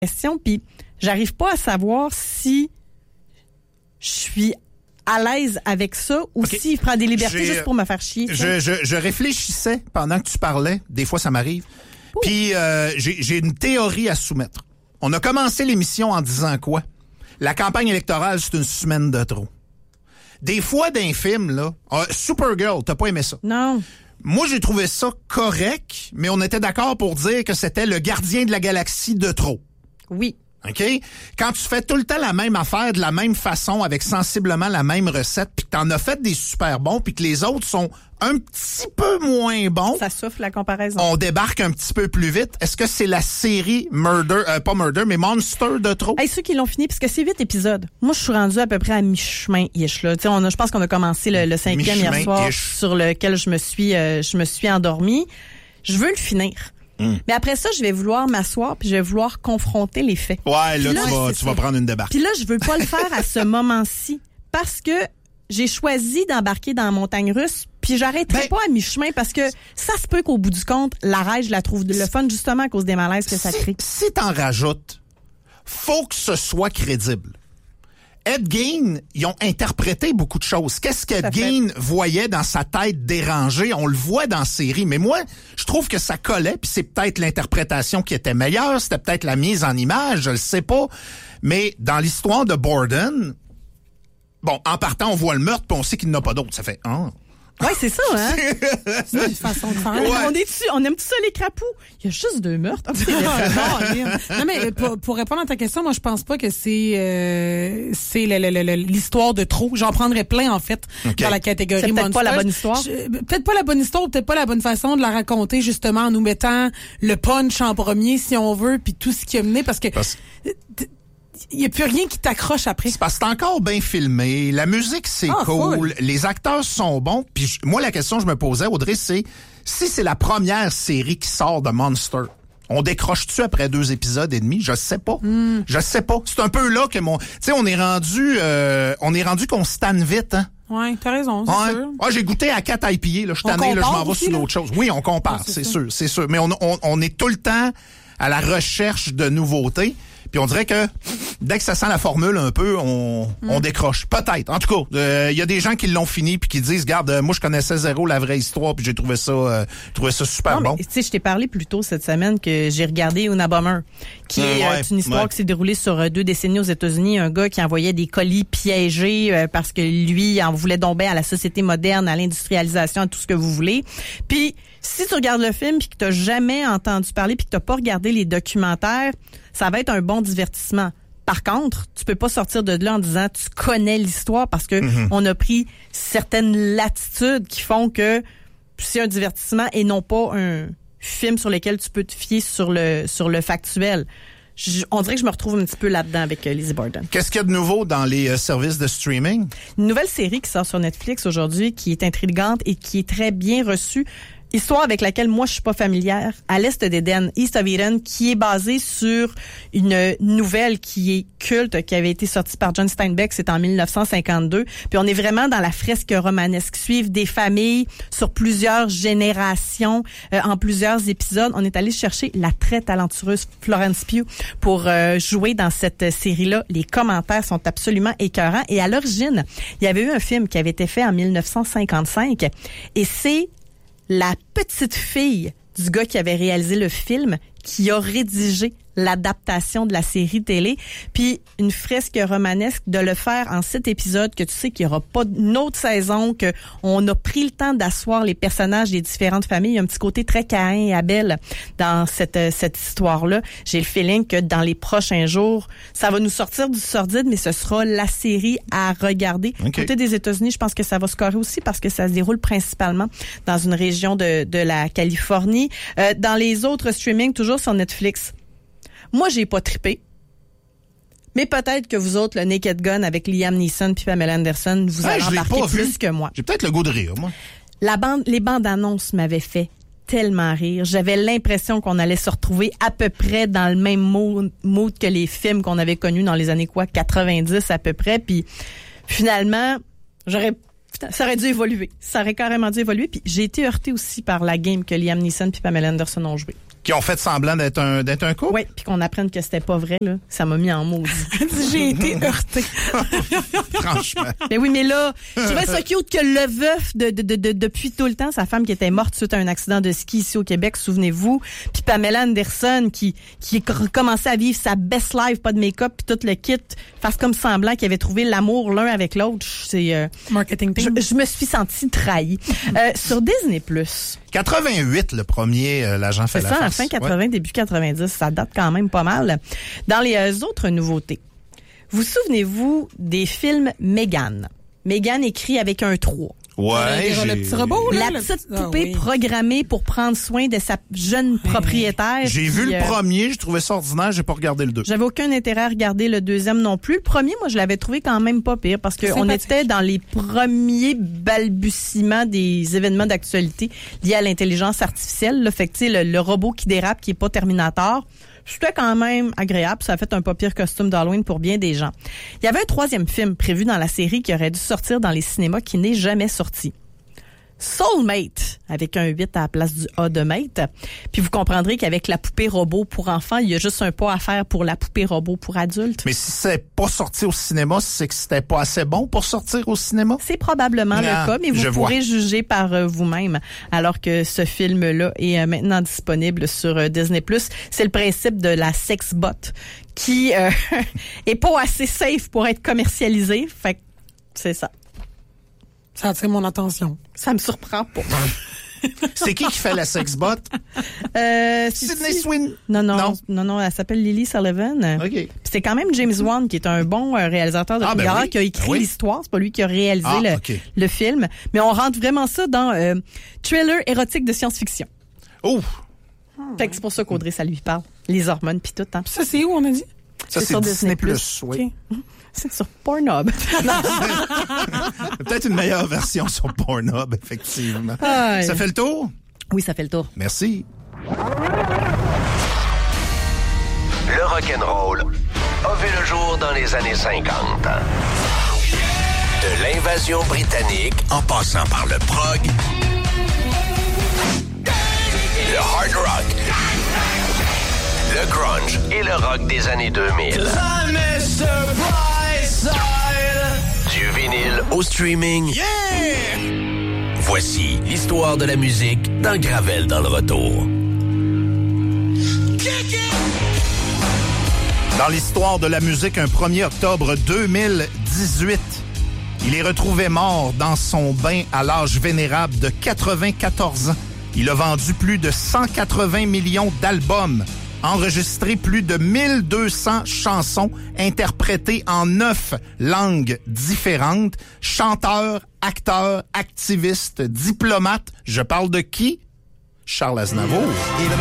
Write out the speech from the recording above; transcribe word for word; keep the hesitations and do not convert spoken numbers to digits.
question, puis j'arrive pas à savoir si je suis à l'aise avec ça ou okay. s'il prend des libertés J'ai, juste pour me faire chier. Je, je, je réfléchissais pendant que tu parlais. Des fois, ça m'arrive. Puis euh, j'ai, j'ai une théorie à soumettre. On a commencé l'émission en disant quoi? La campagne électorale, c'est une semaine de trop. Des fois, d'un film, là, euh, Supergirl, t'as pas aimé ça? Non. Moi, j'ai trouvé ça correct, mais on était d'accord pour dire que c'était le gardien de la galaxie de trop. Oui. OK? Quand tu fais tout le temps la même affaire de la même façon avec sensiblement la même recette puis que t'en as fait des super bons puis que les autres sont un petit peu moins bons. Ça souffle la comparaison. On débarque un petit peu plus vite. Est-ce que c'est la série Murder, euh, pas Murder, mais Monster de trop? Hey, ceux qui l'ont fini, parce que c'est huit épisodes. Moi, je suis rendue à peu près à mi-chemin-ish, là. Tu sais, on a, je pense qu'on a commencé le, le cinquième hier soir sur lequel je me suis, euh, je me suis endormie. Je veux le finir. Hum. Mais après ça, je vais vouloir m'asseoir puis je vais vouloir confronter les faits. Ouais, là, là tu, vas, tu vas prendre une débarque. Puis là, je veux pas le faire à ce moment-ci parce que j'ai choisi d'embarquer dans la montagne russe puis j'arrêterai ben, pas à mi-chemin parce que ça se peut qu'au bout du compte, la rage, je la trouve le fun justement à cause des malaises que ça crée. Si, si t'en rajoutes, faut que ce soit crédible. Ed Gein, ils ont interprété beaucoup de choses. Qu'est-ce qu'Ed Gein voyait dans sa tête dérangée? On le voit dans la série. Mais moi, je trouve que ça collait, puis c'est peut-être l'interprétation qui était meilleure, c'était peut-être la mise en image, je le sais pas. Mais dans l'histoire de Borden, bon, en partant, on voit le meurtre, puis on sait qu'il n'y en a pas d'autre. Ça fait... Oh. Ouais, c'est ça, hein? C'est une façon de faire. Ouais. On est-tu, on aime tout ça, les crapauds? Il y a juste deux meurtres. Non, mais pour, pour répondre à ta question, moi, je pense pas que c'est, euh, c'est le, le, le, l'histoire de trop. J'en prendrais plein, en fait, okay. dans la catégorie c'est peut-être Monster. pas la bonne histoire. Je, peut-être pas la bonne histoire, peut-être pas la bonne façon de la raconter, justement, en nous mettant le punch en premier, si on veut, puis tout ce qui a mené, parce que... Parce... il n'y a plus rien qui t'accroche après. C'est parce que c'est encore bien filmé. La musique, c'est ah, cool. Full. Les acteurs sont bons. Puis je, moi, la question que je me posais, Audrey, c'est si c'est la première série qui sort de Monster, on décroche-tu après deux épisodes et demi? Je sais pas. Mm. Je sais pas. C'est un peu là que mon... Tu sais, on est rendu... Euh, on est rendu qu'on se tanne vite, hein? Ouais, t'as raison, c'est ouais. sûr. Ah, j'ai goûté à quatre I P A, là. Je suis tanné, là, je m'en vais sur d'autres choses. Oui, on compare, ah, c'est, c'est sûr, c'est sûr. Mais on, on, on est tout le temps à la recherche de nouveautés. Puis on dirait que dès que ça sent la formule un peu, on, mm. on décroche. Peut-être. En tout cas, il euh, y a des gens qui l'ont fini puis qui disent, regarde, euh, moi je connaissais zéro la vraie histoire puis j'ai trouvé ça, euh, trouvé ça super non, bon. Tu sais, je t'ai parlé plus tôt cette semaine que j'ai regardé Unabomber, qui mmh, est ouais, une histoire ouais. qui s'est déroulée sur euh, deux décennies aux États-Unis. Un gars qui envoyait des colis piégés euh, parce que lui en voulait tomber à la société moderne, à l'industrialisation, à tout ce que vous voulez. Puis si tu regardes le film puis que t'as jamais entendu parler puis que t'as pas regardé les documentaires, ça va être un bon divertissement. Par contre, tu peux pas sortir de là en disant tu connais l'histoire parce que mm-hmm. on a pris certaines latitudes qui font que c'est un divertissement et non pas un film sur lequel tu peux te fier sur le sur le factuel. Je, on dirait que je me retrouve un petit peu là-dedans avec euh, Lizzie Borden. Qu'est-ce qu'il y a de nouveau dans les euh, services de streaming? Une nouvelle série qui sort sur Netflix aujourd'hui qui est intrigante et qui est très bien reçue. Histoire avec laquelle moi je suis pas familière, à l'est d'Éden, East of Eden, qui est basée sur une nouvelle qui est culte, qui avait été sortie par John Steinbeck, c'est en dix-neuf cent cinquante-deux. Puis on est vraiment dans la fresque romanesque, suivre des familles sur plusieurs générations, euh, en plusieurs épisodes. On est allé chercher la très talentueuse Florence Pugh pour euh, jouer dans cette série-là. Les commentaires sont absolument écœurants. Et à l'origine, il y avait eu un film qui avait été fait en dix-neuf cent cinquante-cinq, et c'est la petite fille du gars qui avait réalisé le film qui a rédigé l'adaptation de la série télé, puis une fresque romanesque de le faire en sept épisodes, que tu sais qu'il y aura pas une autre saison, que on a pris le temps d'asseoir les personnages des différentes familles. Il y a un petit côté très Caïn et Abel dans cette cette histoire-là. J'ai le feeling que dans les prochains jours, ça va nous sortir du sordide, mais ce sera la série à regarder. Okay. Côté des États-Unis, je pense que ça va scorer aussi parce que ça se déroule principalement dans une région de de la Californie. Euh, dans les autres streamings, toujours sur Netflix. Moi, j'ai pas trippé. Mais peut-être que vous autres, le Naked Gun avec Liam Neeson puis Pamela Anderson, vous hey, allez embarquer plus vu. que moi. J'ai peut-être le goût de rire, moi. La bande, les bandes annonces m'avaient fait tellement rire. J'avais l'impression qu'on allait se retrouver à peu près dans le même mood, mood que les films qu'on avait connus dans les années quoi, quatre-vingt-dix à peu près. Puis finalement, j'aurais ça aurait dû évoluer. Ça aurait carrément dû évoluer. Puis j'ai été heurtée aussi par la game que Liam Neeson puis Pamela Anderson ont joué. Qui ont fait semblant d'être un, d'être un couple? Oui, puis qu'on apprenne que c'était pas vrai, là. Ça m'a mis en maudit. J'ai été heurtée. Franchement. Mais oui, mais là, je trouvais ça cute que le veuf de, de, de, de, depuis tout le temps, sa femme qui était morte suite à un accident de ski ici au Québec, souvenez-vous, puis Pamela Anderson qui, qui commençait à vivre sa best life, pas de make-up, puis tout le kit, fasse comme semblant qu'ils avaient trouvé l'amour l'un avec l'autre. C'est, euh, Marketing team. Je, je me suis sentie trahie. euh, sur Disney plus. quatre-vingt-huit, le premier, euh, l'agent fait C'est la ça, farce. fin quatre-vingts, ouais. Début quatre-vingt-dix, ça date quand même pas mal. Dans les euh, autres nouveautés, vous souvenez-vous des films Megan? Megan écrit avec un trois. Ouais, le, le petit robot, là, la le petite petit... poupée oh, oui. programmée pour prendre soin de sa jeune propriétaire. J'ai vu puis, le euh, premier, j'ai trouvé ça ordinaire, j'ai pas regardé le deux. J'avais aucun intérêt à regarder le deuxième non plus. Le premier, moi, je l'avais trouvé quand même pas pire parce qu'on était dans les premiers balbutiements des événements d'actualité liés à l'intelligence artificielle. Là. Fait que, tu sais, le, le robot qui dérape, qui est pas Terminator, c'était quand même agréable. Ça a fait un pas pire costume d'Halloween pour bien des gens. Il y avait un troisième film prévu dans la série qui aurait dû sortir dans les cinémas qui n'est jamais sorti. Soulmate, avec un huit à la place du A de mate. Puis vous comprendrez qu'avec la poupée robot pour enfants, il y a juste un pas à faire pour la poupée robot pour adultes. Mais si c'est pas sorti au cinéma, c'est que c'était pas assez bon pour sortir au cinéma? C'est probablement ah, le cas, mais vous pourrez vois. juger par euh, vous-même. Alors que ce film-là est euh, maintenant disponible sur euh, Disney plus. C'est le principe de la sexbot qui euh, est pas assez safe pour être commercialisé. Fait que c'est ça. Ça attire mon attention. Ça me surprend pas. C'est qui qui fait la sexbot? Euh, Sydney Sweeney. Non, non, non, non, non, elle s'appelle Lily Sullivan. OK. C'est quand même James Wan qui est un bon euh, réalisateur de ah, ben oui. qui a écrit ben oui. l'histoire. C'est pas lui qui a réalisé ah, le, okay. le film. Mais on rentre vraiment ça dans euh, thriller érotique de science-fiction. Oh! Fait que c'est pour ça qu'Audrey, ça lui parle. Les hormones pis tout. Hein. Ça, c'est où, on a dit? Ça, c'est, c'est sur Disney+, Disney+. oui. Okay. C'est sur Pornhub. Peut-être une meilleure version sur Pornhub, effectivement. Aïe. Ça fait le tour? Oui, ça fait le tour. Merci. Le rock'n'roll a vu le jour dans les années cinquante. De l'invasion britannique en passant par le prog, le hard rock, le grunge et le rock des années deux mille. Du vinyle au streaming. Yeah! Voici l'histoire de la musique dans Gravel dans le retour. Dans l'histoire de la musique, un premier octobre deux mille dix-huit, il est retrouvé mort dans son bain à l'âge vénérable de quatre-vingt-quatorze ans. Il a vendu plus de cent quatre-vingts millions d'albums, enregistré plus de mille deux cents chansons interprétées en neuf langues différentes. Chanteur, acteur, activiste, diplomate. Je parle de qui? Charles Aznavour.